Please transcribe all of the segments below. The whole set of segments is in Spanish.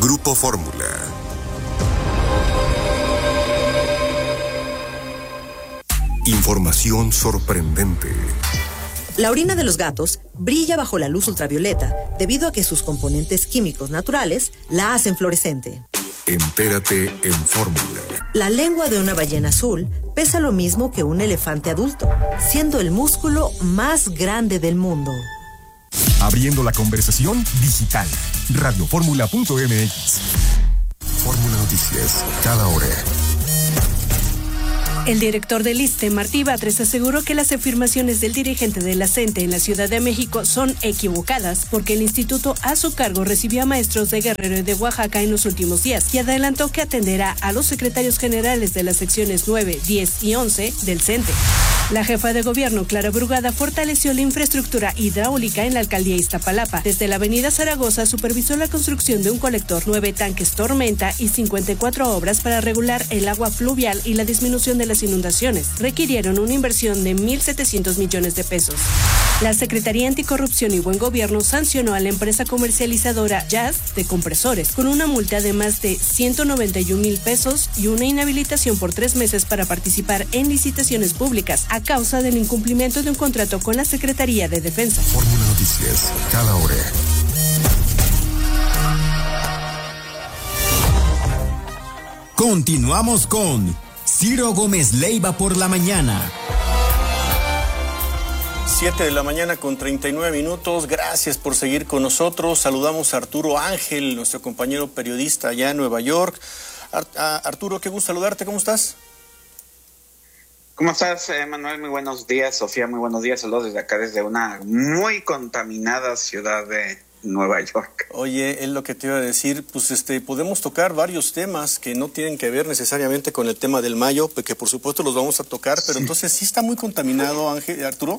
Grupo Fórmula. Información sorprendente. La orina de los gatos brilla bajo la luz ultravioleta debido a que sus componentes químicos naturales la hacen fluorescente. Entérate en Fórmula. La lengua de una ballena azul pesa lo mismo que un elefante adulto, siendo el músculo más grande del mundo. Abriendo la conversación digital. Radioformula.mx. Fórmula Noticias, cada hora. El director del ISSSTE, Martí Batres, aseguró que las afirmaciones del dirigente de la CENTE en la Ciudad de México son equivocadas porque el instituto a su cargo recibió a maestros de Guerrero y de Oaxaca en los últimos días y adelantó que atenderá a los secretarios generales de las secciones 9, 10 y 11 del CENTE. La jefa de gobierno, Clara Brugada, fortaleció la infraestructura hidráulica en la alcaldía Iztapalapa. Desde la avenida Zaragoza supervisó la construcción de un colector, 9 tanques Tormenta y 54 obras para regular el agua fluvial y la disminución de las inundaciones. Requirieron una inversión de 1,700 millones de pesos. La Secretaría Anticorrupción y Buen Gobierno sancionó a la empresa comercializadora Jazz de compresores con una multa de más de 191,000 pesos y una inhabilitación por 3 meses para participar en licitaciones públicas a causa del incumplimiento de un contrato con la Secretaría de Defensa. Fórmula Noticias, cada hora. Continuamos con Ciro Gómez Leiva por la mañana. 7 de la mañana con 39 minutos. Gracias por seguir con nosotros. Saludamos a Arturo Ángel, nuestro compañero periodista allá en Nueva York. Arturo, qué gusto saludarte. ¿Cómo estás? ¿Cómo estás, Manuel? Muy buenos días. Sofía, muy buenos días. Saludos desde acá, desde una muy contaminada ciudad de Nueva York. Oye, es lo que te iba a decir, pues podemos tocar varios temas que no tienen que ver necesariamente con el tema del mayo, que por supuesto los vamos a tocar, pero entonces sí está muy contaminado, Arturo.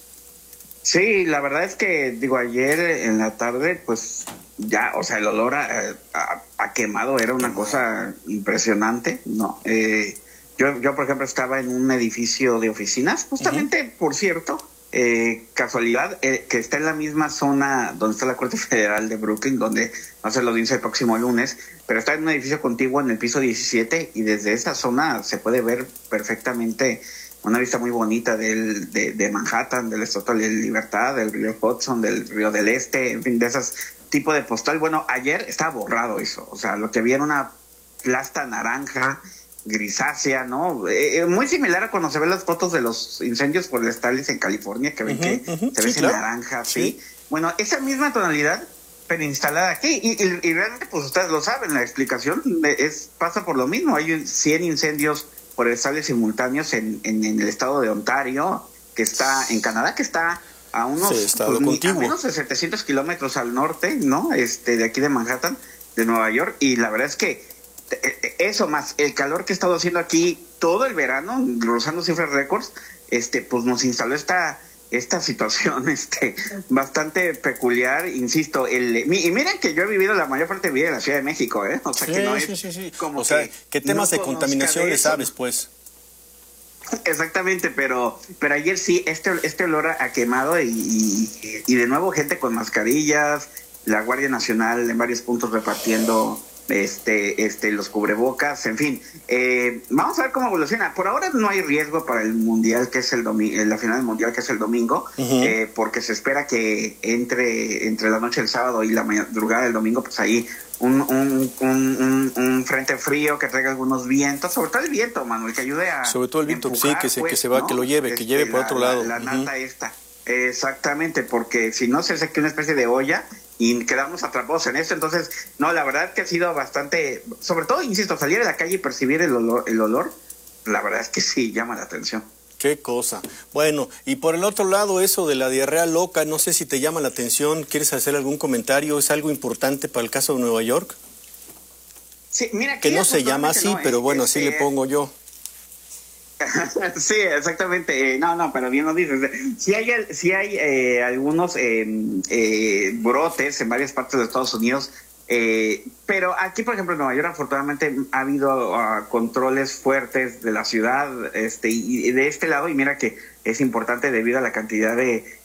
Sí, la verdad es que, ayer en la tarde, pues ya, o sea, el olor a quemado era una cosa impresionante, ¿no? Yo, por ejemplo, estaba en un edificio de oficinas, justamente, por cierto, casualidad, que está en la misma zona donde está la Corte Federal de Brooklyn, donde va a ser la audiencia el próximo lunes, pero está en un edificio contiguo en el piso 17 y desde esa zona se puede ver perfectamente una vista muy bonita de Manhattan, del Estatua de Libertad, del río Hudson, del río del Este, en fin, de esas tipo de postal. Bueno, ayer estaba borrado eso, o sea, lo que había era una plasta naranja, grisácea, ¿no? Muy similar a cuando se ven las fotos de los incendios forestales en California, que ven que se ve ese naranja, ¿sí? Bueno, esa misma tonalidad, pero instalada aquí, y realmente, pues ustedes lo saben, la explicación pasa por lo mismo. Hay 100 incendios forestales simultáneos en el estado de Ontario, que está en Canadá, que está a unos a menos de 700 kilómetros al norte, ¿no? De aquí de Manhattan, de Nueva York, y la verdad es que eso más el calor que he estado haciendo aquí todo el verano, rozando cifras récords, pues nos instaló esta situación bastante peculiar, insisto, y miren que yo he vivido la mayor parte de mi vida en la Ciudad de México, o sea, que no es como, o sea, ¿qué temas de contaminación le sabes, pues? Exactamente, pero ayer sí, este olor a quemado y de nuevo gente con mascarillas, la Guardia Nacional en varios puntos repartiendo los cubrebocas, en fin, vamos a ver cómo evoluciona. Por ahora no hay riesgo para el mundial, que es la final del mundial, que es el domingo, porque se espera que entre la noche del sábado y la madrugada del domingo, pues ahí un frente frío que traiga algunos vientos, sobre todo el viento, Manuel, que ayude a sobre todo el viento, empujar, sí, que lo lleve, que lleve por otro lado. La nata esta. Exactamente, porque si no se hace aquí una especie de olla y quedamos atrapados en esto. Entonces, no, la verdad que ha sido bastante, sobre todo, insisto, salir a la calle y percibir el olor, la verdad es que sí, llama la atención. Qué cosa. Bueno, y por el otro lado, eso de la diarrea loca, no sé si te llama la atención, ¿quieres hacer algún comentario? ¿Es algo importante para el caso de Nueva York? Sí, mira, que no se llama así, no, pero bueno, así le pongo yo. Sí, exactamente. No, pero bien lo dices. Sí hay algunos brotes en varias partes de Estados Unidos, pero aquí, por ejemplo, en Nueva York, afortunadamente ha habido controles fuertes de la ciudad, y de este lado, y mira que es importante debido a la cantidad de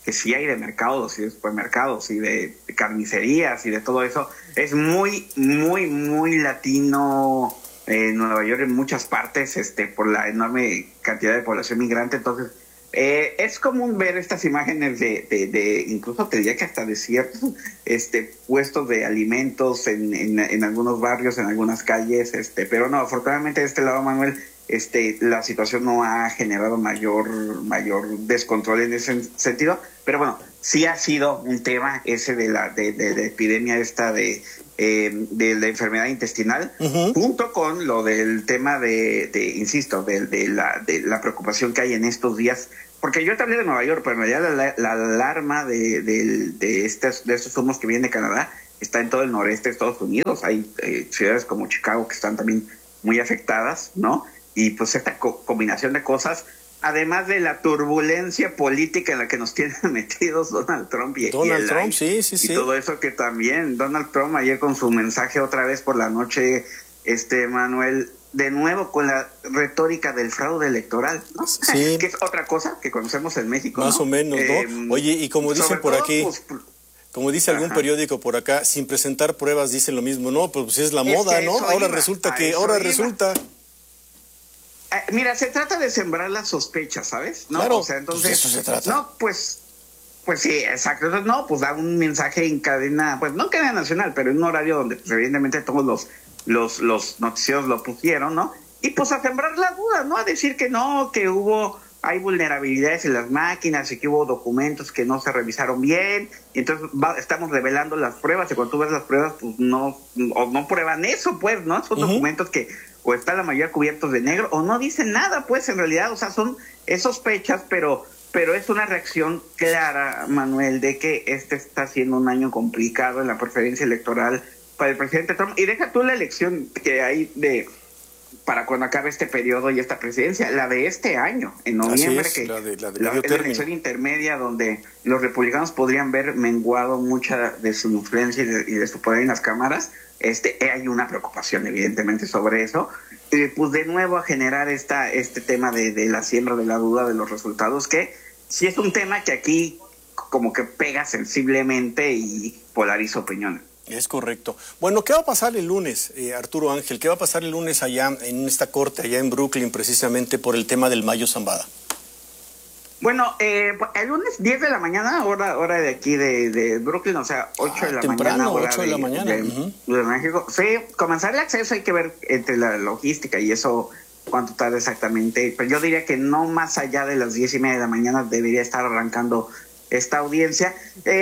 que sí hay de mercados y de supermercados y de carnicerías y de todo eso. Es muy, muy, muy latino Nueva York en muchas partes, por la enorme cantidad de población migrante. Entonces, es común ver estas imágenes de incluso te diría que hasta de ciertos puestos de alimentos en algunos barrios, en algunas calles, pero no, afortunadamente de este lado, Manuel, la situación no ha generado mayor descontrol en ese sentido, pero bueno, sí ha sido un tema ese de la epidemia esta de la enfermedad intestinal, junto con lo del tema insisto, de la preocupación que hay en estos días, porque yo te hablé de Nueva York, pero en realidad la alarma de estos humos que vienen de Canadá está en todo el noreste de Estados Unidos. Hay ciudades como Chicago que están también muy afectadas, ¿no? Y pues esta combinación de cosas, además de la turbulencia política en la que nos tienen metidos Donald Trump y todo eso que también Donald Trump ayer con su mensaje otra vez por la noche, Manuel, de nuevo con la retórica del fraude electoral, ¿no? Sí. Que es otra cosa que conocemos en México, más o menos, ¿no? Oye, y como dicen por todo, aquí, pues, como dice algún periódico por acá, sin presentar pruebas dicen lo mismo, no, pues es la moda, ¿no? Ahora resulta. Mira, se trata de sembrar las sospechas, ¿sabes? ¿No? Claro, o sea, entonces, pues eso se trata. No, pues sí, exacto. Entonces, no, pues da un mensaje en cadena, pues no en cadena nacional, pero en un horario donde pues, evidentemente todos los noticieros lo pusieron, ¿no? Y pues a sembrar la duda, ¿no? A decir que no, que hay vulnerabilidades en las máquinas y que hubo documentos que no se revisaron bien, y entonces estamos revelando las pruebas, y cuando tú ves las pruebas, pues no prueban eso, pues, ¿no? Son documentos que o está la mayoría cubiertos de negro, o no dicen nada, pues, en realidad, o sea, es sospechas, pero es una reacción clara, Manuel, de que está siendo un año complicado en la preferencia electoral para el presidente Trump, y deja tú la elección que hay para cuando acabe este periodo y esta presidencia, la de este año, en noviembre, que la elección intermedia, donde los republicanos podrían ver menguado mucha de su influencia y de su poder en las cámaras. Hay una preocupación evidentemente sobre eso, pues de nuevo a generar este tema de la siembra de la duda de los resultados, que sí es un tema que aquí como que pega sensiblemente y polariza opiniones. Es correcto. Bueno, ¿qué va a pasar el lunes, Arturo Ángel? ¿Qué va a pasar el lunes allá en esta corte, allá en Brooklyn, precisamente por el tema del Mayo Zambada? Bueno, el lunes 10 de la mañana, hora de aquí de Brooklyn, o sea, 8 de la mañana. 8 de la mañana. De México. Sí, comenzar el acceso hay que ver entre la logística y eso, cuánto tarda exactamente. Pero yo diría que no más allá de las 10:30 de la mañana debería estar arrancando esta audiencia.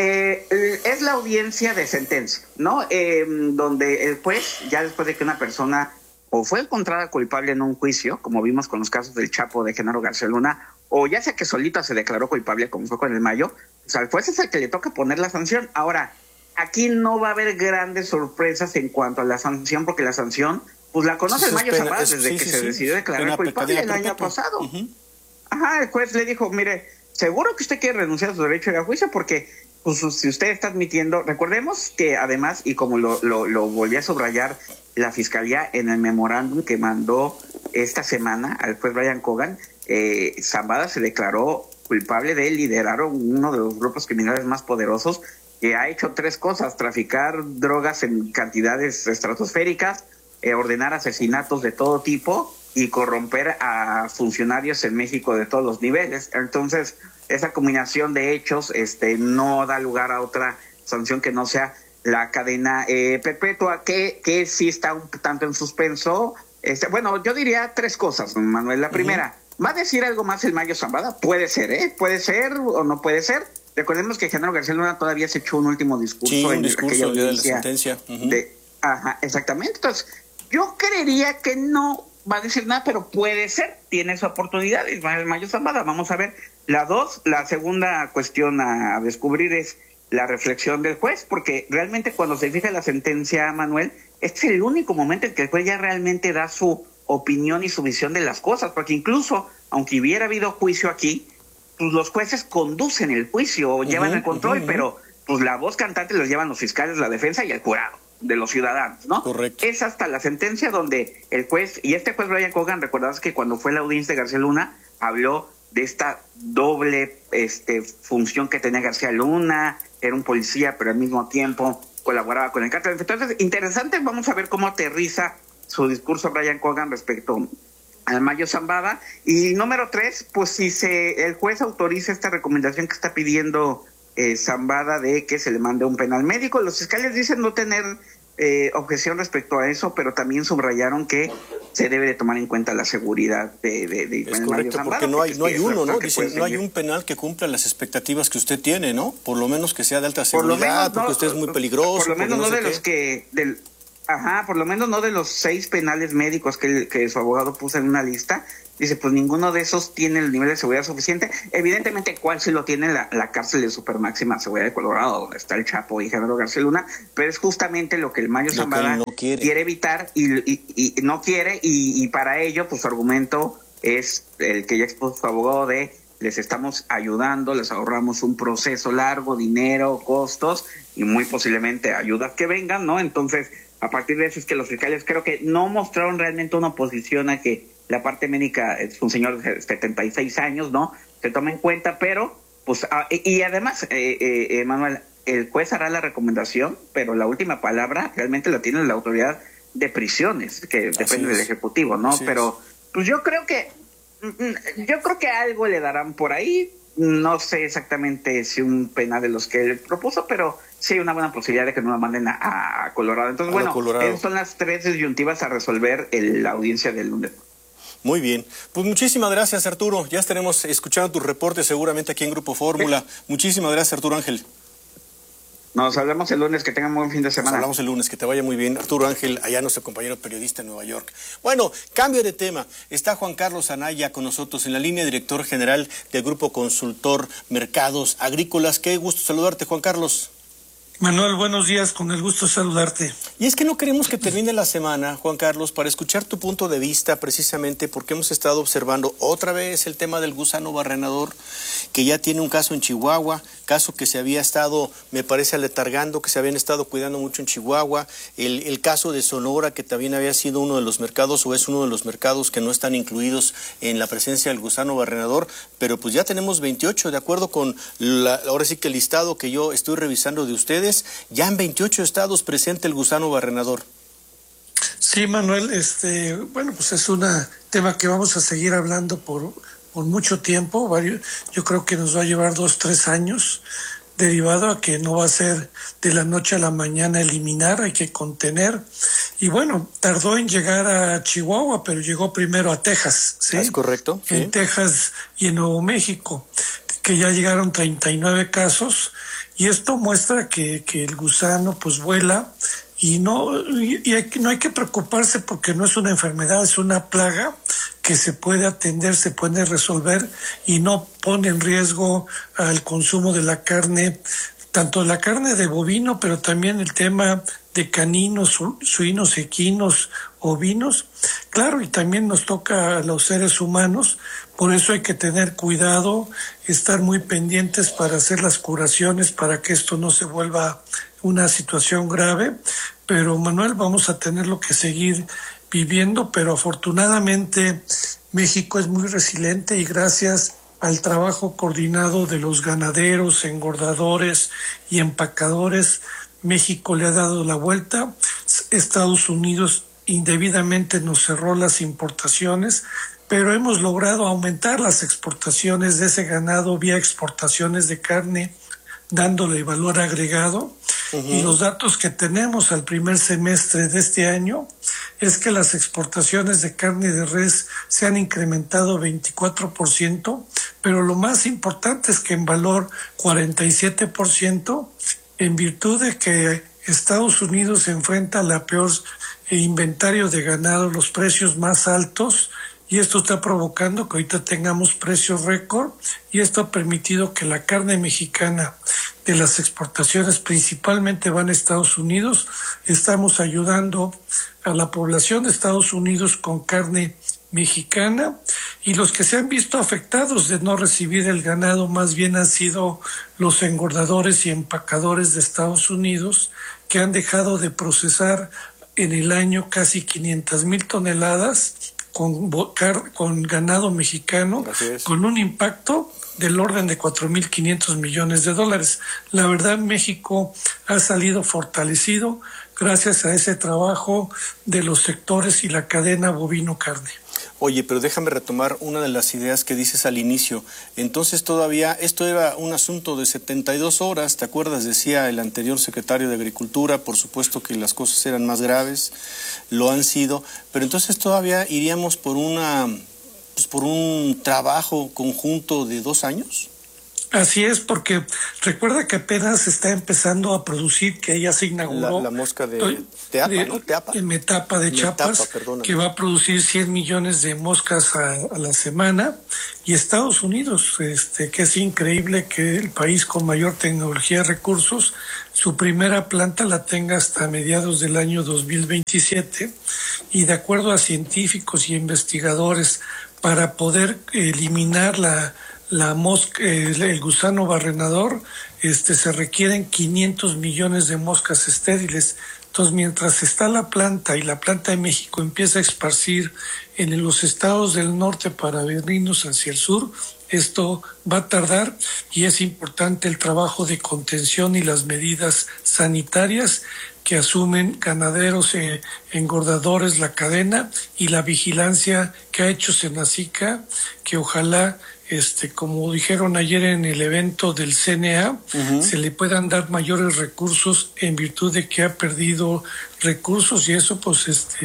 Es la audiencia de sentencia, ¿no? Donde el juez, ya después de que una persona o fue encontrada culpable en un juicio, como vimos con los casos del Chapo de Genaro García Luna, o ya sea que solita se declaró culpable, como fue con el Mayo, pues al juez es el que le toca poner la sanción. Ahora, aquí no va a haber grandes sorpresas en cuanto a la sanción, porque la sanción, pues la conoce el Mayo Zambada desde que se decidió declarar culpable el año pasado. Ajá, el juez le dijo, mire, seguro que usted quiere renunciar a su derecho de ir a juicio, porque pues, si usted está admitiendo, recordemos que además, y como lo volví a subrayar la Fiscalía en el memorándum que mandó esta semana al juez Brian Cogan, Zambada se declaró culpable de liderar uno de los grupos criminales más poderosos, que ha hecho 3 cosas: traficar drogas en cantidades estratosféricas, ordenar asesinatos de todo tipo y corromper a funcionarios en México de todos los niveles. Entonces, esa combinación de hechos no da lugar a otra sanción que no sea la cadena perpetua, que sí está un tanto en suspenso. Bueno, yo diría 3 cosas, Manuel. La primera, ¿va a decir algo más el Mayo Zambada? Puede ser, puede ser o no puede ser. Recordemos que Genaro García Luna todavía se echó un último discurso. Sí, en aquella audiencia de la sentencia. Ajá, exactamente. Entonces, yo creería que no va a decir nada, pero puede ser, tiene esa oportunidad, el Mayo Zambada. Vamos a ver. La segunda cuestión a descubrir es la reflexión del juez, porque realmente cuando se fija la sentencia, Manuel, este es el único momento en que el juez ya realmente da su opinión y su visión de las cosas, porque incluso, aunque hubiera habido juicio aquí, pues los jueces conducen el juicio o llevan el control, pero pues la voz cantante los llevan los fiscales, la defensa y el jurado de los ciudadanos, ¿no? Correcto. Es hasta la sentencia donde el juez, y este juez Brian Cogan, recordarás que cuando fue la audiencia de García Luna, habló de esta doble función que tenía García Luna, era un policía, pero al mismo tiempo colaboraba con el cártel. Entonces, interesante, vamos a ver cómo aterriza su discurso Brian Cogan respecto al Mayo Zambada. Y número 3, pues si el juez autoriza esta recomendación que está pidiendo Zambada de que se le mande un penal médico, los fiscales dicen no tener objeción respecto a eso, pero también subrayaron que se debe de tomar en cuenta la seguridad de es correcto, Zambada, porque no hay uno, ¿no? Dicen, no hay un penal que cumpla las expectativas que usted tiene, ¿no? Por lo menos que sea de alta seguridad, porque usted es muy peligroso. Por lo menos no de los que... por lo menos no de los 6 penales médicos que su abogado puso en una lista. Dice, pues ninguno de esos tiene el nivel de seguridad suficiente. Evidentemente, ¿cuál sí lo tiene? La cárcel de supermáxima seguridad de Colorado, donde está el Chapo y Genaro García Luna, pero es justamente lo que el Mayo Zambada quiere evitar y no quiere, y para ello, pues su argumento es el que ya expuso su abogado de les estamos ayudando, les ahorramos un proceso largo, dinero, costos, y muy posiblemente ayudas que vengan, ¿no? Entonces, a partir de eso es que los fiscales creo que no mostraron realmente una oposición a que la parte médica es un señor de 76 años, ¿no? Se toma en cuenta, pero, pues, y además, Manuel, el juez hará la recomendación, pero la última palabra realmente la tiene la autoridad de prisiones, que depende del Ejecutivo, ¿no? Pero, pues yo creo que algo le darán por ahí. No sé exactamente si un penal de los que él propuso, pero sí hay una buena posibilidad de que no la manden a Colorado. Entonces, esas son las 3 disyuntivas a resolver la audiencia del lunes. Muy bien. Pues muchísimas gracias, Arturo. Ya estaremos escuchando tus reportes seguramente aquí en Grupo Fórmula. Sí. Muchísimas gracias, Arturo Ángel. Nos hablamos el lunes, que tengan un buen fin de semana. Nos hablamos el lunes, que te vaya muy bien. Arturo Ángel, allá nuestro compañero periodista en Nueva York. Bueno, cambio de tema. Está Juan Carlos Anaya con nosotros en la línea, director general del Grupo Consultor Mercados Agrícolas. Qué gusto saludarte, Juan Carlos. Manuel, buenos días, con el gusto de saludarte. Y es que no queremos que termine la semana, Juan Carlos, para escuchar tu punto de vista, precisamente porque hemos estado observando otra vez el tema del gusano barrenador, que ya tiene un caso en Chihuahua, caso que se había estado, me parece, aletargando, que se habían estado cuidando mucho en Chihuahua, el caso de Sonora, que también había sido uno de los mercados, o es uno de los mercados que no están incluidos en la presencia del gusano barrenador, pero pues ya tenemos 28, de acuerdo con ahora sí que el listado que yo estoy revisando de ustedes, ya en 28 estados presente el gusano barrenador. Sí, Manuel, bueno, pues es un tema que vamos a seguir hablando por mucho tiempo. Yo creo que nos va a llevar 2-3 años, derivado a que no va a ser de la noche a la mañana eliminar, hay que contener. Y bueno, tardó en llegar a Chihuahua, pero llegó primero a Texas, ¿sí? Es correcto. Sí. En Texas y en Nuevo México, que ya llegaron 39 casos. Y esto muestra que el gusano pues vuela y no hay que preocuparse porque no es una enfermedad, es una plaga que se puede atender, se puede resolver y no pone en riesgo al consumo de la carne, tanto la carne de bovino, pero también el tema de caninos, suinos, equinos, ovinos. Claro, y también nos toca a los seres humanos. Por eso hay que tener cuidado, estar muy pendientes para hacer las curaciones, para que esto no se vuelva una situación grave. Pero, Manuel, vamos a tenerlo que seguir viviendo, pero afortunadamente México es muy resiliente y gracias al trabajo coordinado de los ganaderos, engordadores y empacadores, México le ha dado la vuelta. Estados Unidos indebidamente nos cerró las importaciones, pero hemos logrado aumentar las exportaciones de ese ganado vía exportaciones de carne, dándole valor agregado. Y los datos que tenemos al primer semestre de este año es que las exportaciones de carne de res se han incrementado 24%, pero lo más importante es que en valor 47%, en virtud de que Estados Unidos se enfrenta a la peor inventario de ganado, los precios más altos, y esto está provocando que ahorita tengamos precios récord, y esto ha permitido que la carne mexicana de las exportaciones principalmente van a Estados Unidos. Estamos ayudando a la población de Estados Unidos con carne mexicana, y los que se han visto afectados de no recibir el ganado más bien han sido los engordadores y empacadores de Estados Unidos, que han dejado de procesar en el año casi 500,000 toneladas con ganado mexicano, con un impacto del orden de 4.500 millones de dólares. La verdad, México ha salido fortalecido gracias a ese trabajo de los sectores y la cadena bovino-carne. Oye, pero déjame retomar una de las ideas que dices al inicio. Entonces todavía esto era un asunto de 72 horas, ¿te acuerdas? Decía el anterior secretario de Agricultura, por supuesto que las cosas eran más graves, lo han sido, pero entonces todavía iríamos por un trabajo conjunto de 2 años. Así es, porque recuerda que apenas está empezando a producir, que ella se inauguró la mosca de Teapa, ¿no? Teapa. Metapa de Chiapas, que va a producir 100 millones de moscas a la semana, y Estados Unidos, que es increíble que el país con mayor tecnología y recursos, su primera planta la tenga hasta mediados del año 2027, y de acuerdo a científicos y investigadores, para poder eliminar la mosca, el gusano barrenador, se requieren 500 millones de moscas estériles. Entonces, mientras está la planta y la planta de México empieza a esparcir en los estados del norte para venirnos hacia el sur, esto va a tardar, y es importante el trabajo de contención y las medidas sanitarias que asumen ganaderos, engordadores, la cadena, y la vigilancia que ha hecho Senacica, que ojalá, como dijeron ayer en el evento del CNA, se le puedan dar mayores recursos en virtud de que ha perdido recursos, y eso pues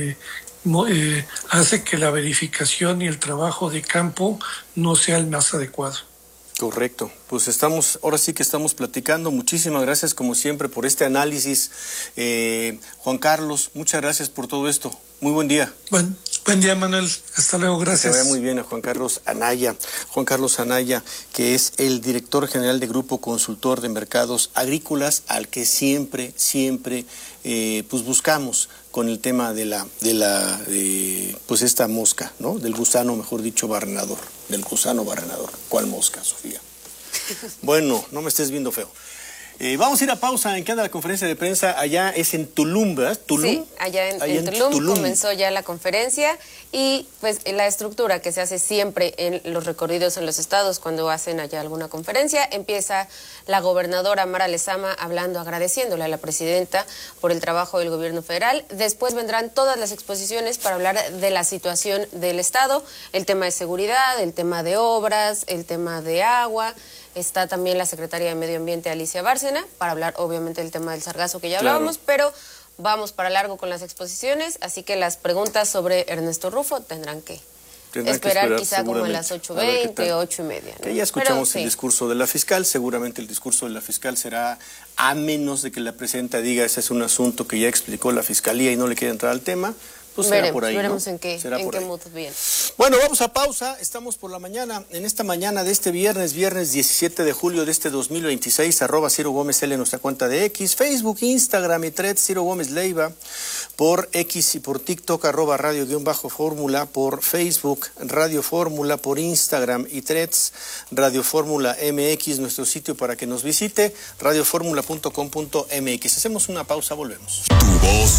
hace que la verificación y el trabajo de campo no sea el más adecuado. Correcto, pues ahora sí que estamos platicando. Muchísimas gracias como siempre por este análisis. Juan Carlos, muchas gracias por todo esto. Muy buen día. Buen día, Manuel. Hasta luego, gracias. Se ve muy bien a Juan Carlos Anaya. Juan Carlos Anaya, que es el director general de Grupo Consultor de Mercados Agrícolas, al que siempre pues buscamos con el tema de pues esta mosca, ¿no? Del gusano, mejor dicho, barrenador. Del gusano barrenador. ¿Cuál mosca, Sofía? Bueno, no me estés viendo feo. Vamos a ir a pausa. ¿En qué anda la conferencia de prensa? Allá es en Tulum, ¿verdad? ¿Tulum? Sí, allá en Tulum comenzó ya la conferencia, y pues la estructura que se hace siempre en los recorridos en los estados cuando hacen allá alguna conferencia, empieza la gobernadora Mara Lezama hablando, agradeciéndole a la presidenta por el trabajo del gobierno federal. Después vendrán todas las exposiciones para hablar de la situación del estado, el tema de seguridad, el tema de obras, el tema de agua. Está también la secretaria de Medio Ambiente, Alicia Bárcena, para hablar obviamente del tema del sargazo que ya hablábamos, pero vamos para largo con las exposiciones, así que las preguntas sobre Ernesto Rufo tendrán que esperar quizá como a las 8:20, 8:30. ¿No? Que ya escuchamos el discurso de la fiscal, seguramente el discurso de la fiscal será, a menos de que la presidenta diga ese es un asunto que ya explicó la fiscalía y no le quiere entrar al tema. Pues será por ahí, veremos, ¿no? en qué mood bien. Bueno, vamos a pausa. Estamos por la mañana, en esta mañana de este viernes 17 de julio de este 2026, @Ciro Gómez L en nuestra cuenta de X, Facebook, Instagram y Threads, Ciro Gómez Leiva, por X y por TikTok, @radio_fórmula, por Facebook, Radio Fórmula, por Instagram y Threads, Radio Fórmula MX, nuestro sitio para que nos visite, radioformula.com.mx. Hacemos una pausa, volvemos. Tu voz